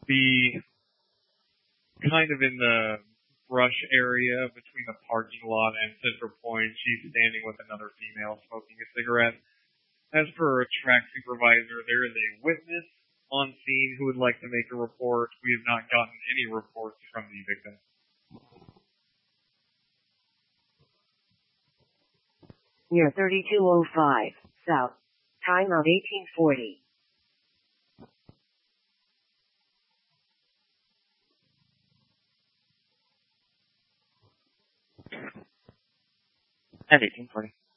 be kind of in the brush area between the parking lot and Central Point. She's standing with another female smoking a cigarette. As per a track supervisor, there is a witness on scene who would like to make a report. We have not gotten any reports from the victim. Near 3205 South. Time of 1840. At 1840.